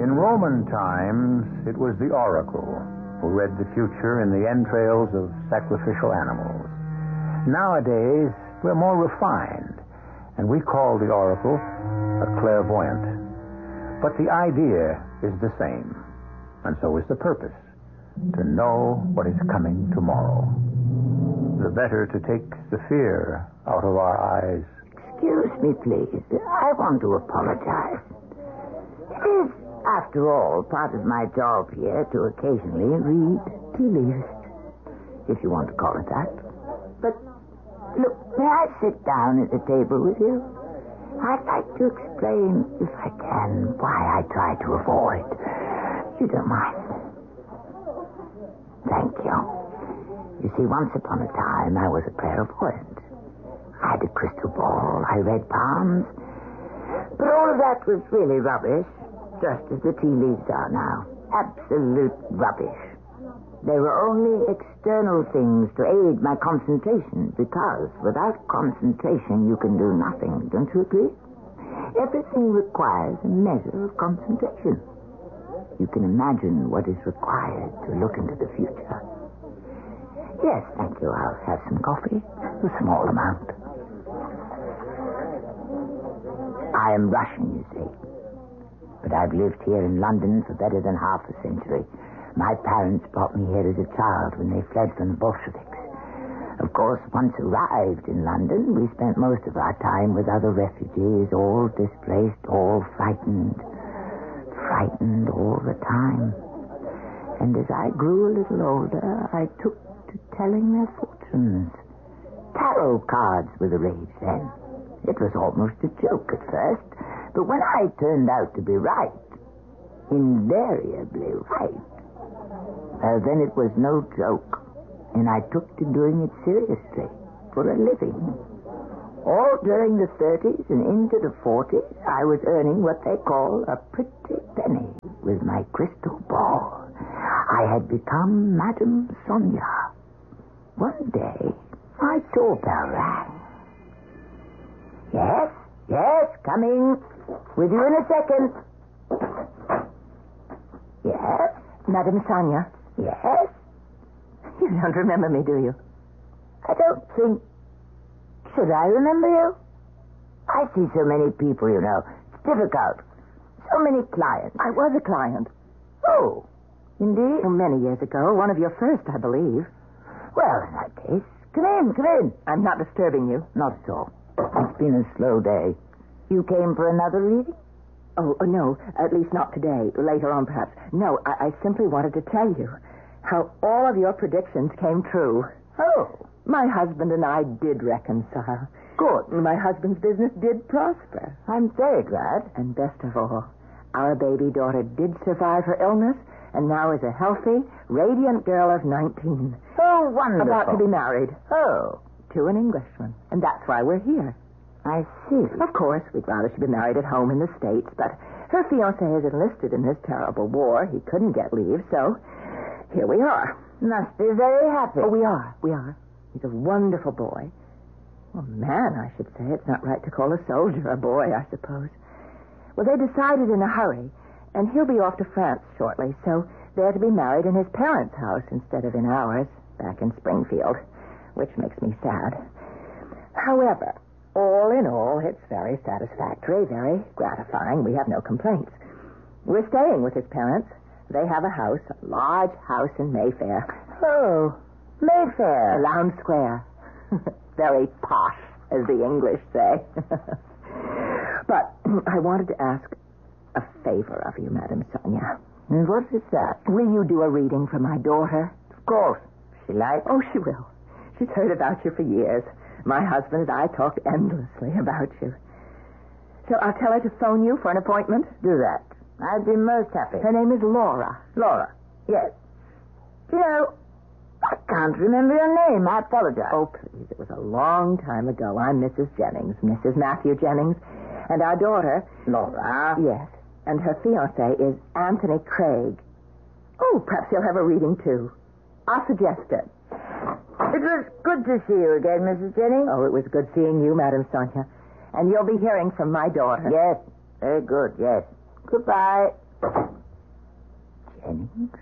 In Roman times, it was the oracle who read the future in the entrails of sacrificial animals. Nowadays, we're more refined, and we call the oracle a clairvoyant. But the idea is the same, and so is the purpose, to know what is coming tomorrow. The better to take the fear out of our eyes. Excuse me, please. I want to apologize. It is, after all, part of my job here to occasionally read tea leaves, if you want to call it that. But, look, may I sit down at the table with you? I'd like to explain, if I can, why I try to avoid. You don't mind? Thank you. You see, once upon a time, I was a clairvoyant. I had a crystal ball. I read palms. But all of that was really rubbish, just as the tea leaves are now. Absolute rubbish. They were only external things to aid my concentration, because without concentration you can do nothing, don't you agree? Everything requires a measure of concentration. You can imagine what is required to look into the future. Yes, thank you. I'll have some coffee. A small amount. I am Russian, you see. But I've lived here in London for better than half a century. My parents brought me here as a child when they fled from the Bolsheviks. Of course, once arrived in London, we spent most of our time with other refugees, all displaced, all frightened. Frightened all the time. And as I grew a little older, I took to telling their fortunes. Tarot cards were the rage then. It was almost a joke at first, but when I turned out to be right, invariably right, then it was no joke, and I took to doing it seriously, for a living. All during the 30s and into the 40s, I was earning what they call a pretty penny with my crystal ball. I had become Madame Sonia. One day, my doorbell rang. Yes, coming. With you in a second. Yes? Madame Sonia. Yes? You don't remember me, do you? I don't think... Should I remember you? I see so many people, you know. It's difficult. So many clients. I was a client. Oh, indeed? Many years ago. One of your first, I believe. Well, in that case, come in. I'm not disturbing you. Not at all. It's been a slow day. You came for another reading? Oh, no. At least not today. Later on, perhaps. No, I simply wanted to tell you how all of your predictions came true. Oh. My husband and I did reconcile. Good. My husband's business did prosper. I'm very glad. And best of all, our baby daughter did survive her illness and now is a healthy, radiant girl of 19. Oh, wonderful. About to be married. Oh. To an Englishman. And that's why we're here. I see. Of course, we'd rather she be married at home in the States, but her fiancé is enlisted in this terrible war. He couldn't get leave, so here we are. Must be very happy. Oh, we are. He's a wonderful boy. Well, man, I should say. It's not right to call a soldier a boy, I suppose. Well, they decided in a hurry, and he'll be off to France shortly, so they're to be married in his parents' house instead of in ours, back in Springfield, which makes me sad. However, all in all, it's very satisfactory, very gratifying. We have no complaints. We're staying with his parents. They have a house, a large house in Mayfair. Oh, Mayfair. Lowndes Square. Very posh, as the English say. But I wanted to ask a favor of you, Madame Sonia. And what is that? Will you do a reading for my daughter? Of course. She likes. Oh, she will. She's heard about you for years. My husband and I talked endlessly about you. So I'll tell her to phone you for an appointment? Do that. I'd be most happy. Her name is Laura. Laura. Yes. You know, I can't remember your name. I apologize. Oh, please. It was a long time ago. I'm Mrs. Jennings, Mrs. Matthew Jennings. And our daughter... Laura? Yes. And her fiancé is Anthony Craig. Oh, perhaps he'll have a reading, too. I'll suggest it. It was good to see you again, Mrs. Jennings. Oh, it was good seeing you, Madame Sonia. And you'll be hearing from my daughter. Yes. Very good, yes. Goodbye. Jennings?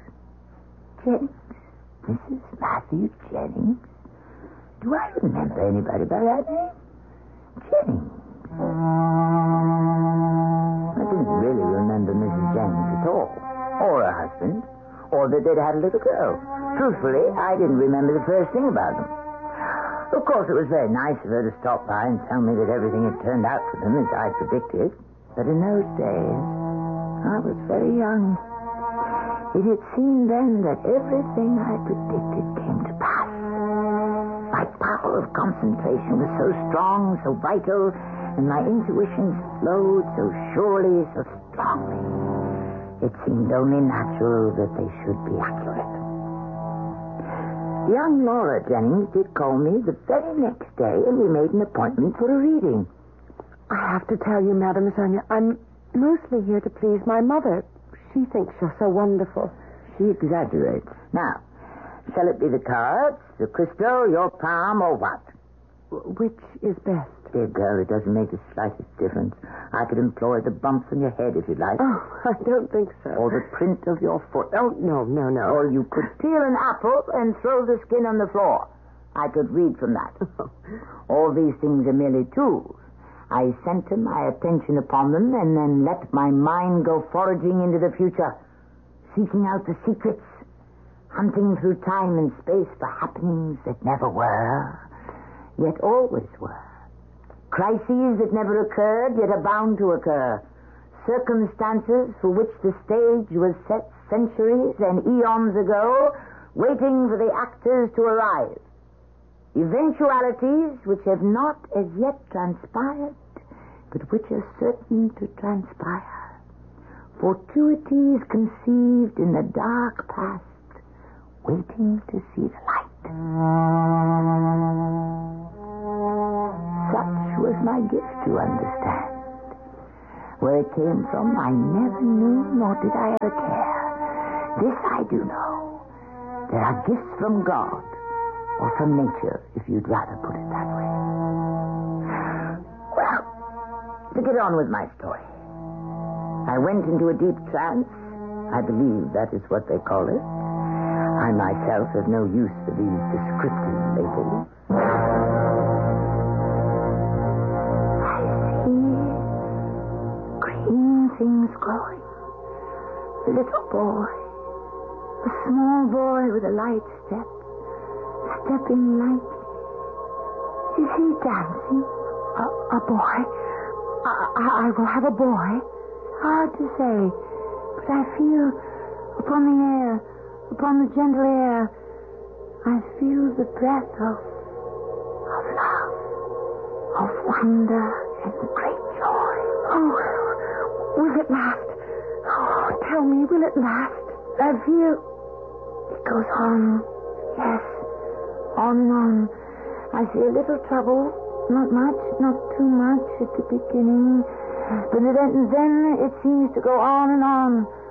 Mrs. Matthew Jennings? Do I remember anybody by that name? Jennings. I didn't really remember Mrs. Jennings at all, or her husband, or that they'd had a little girl. Truthfully, I didn't remember the first thing about them. Of course, it was very nice of her to stop by and tell me that everything had turned out for them as I predicted. But in those days, I was very young. It had seemed then that everything I predicted came to pass. My power of concentration was so strong, so vital, and my intuitions flowed so surely, so strongly. It seemed only natural that they should be accurate. Young Laura Jennings did call me the very next day, and we made an appointment for a reading. I have to tell you, Madame Sonia, I'm mostly here to please my mother. She thinks you're so wonderful. She exaggerates. Now, shall it be the cards, the crystal, your palm, or what? Which is best? Dear girl, it doesn't make the slightest difference. I could employ the bumps on your head if you'd like. Oh, I don't think so. Or the print of your foot. Oh, no. Or you could peel an apple and throw the skin on the floor. I could read from that. All these things are merely tools. I center my attention upon them and then let my mind go foraging into the future, seeking out the secrets, hunting through time and space for happenings that never were, yet always were. Crises that never occurred, yet are bound to occur. Circumstances for which the stage was set centuries and eons ago, waiting for the actors to arrive. Eventualities which have not as yet transpired, but which are certain to transpire. Fortuities conceived in the dark past, waiting to see the light. Such was my gift, you understand. Where it came from, I never knew, nor did I ever care. This I do know. There are gifts from God, or from nature, if you'd rather put it that way. Well, to get on with my story. I went into a deep trance. I believe that is what they call it. I myself have no use for these descriptive labels. I see green things growing. A little boy. A small boy with a light step. Stepping lightly. Is he dancing? A boy? I will have a boy. Hard to say, but I feel upon the air, upon the gentle air, I feel the breath of love, of wonder and great joy. Oh, will it last? Oh, tell me, will it last? I feel it goes on, yes, on and on. I see a little trouble, not much, not too much at the beginning. But then it seems to go on and on.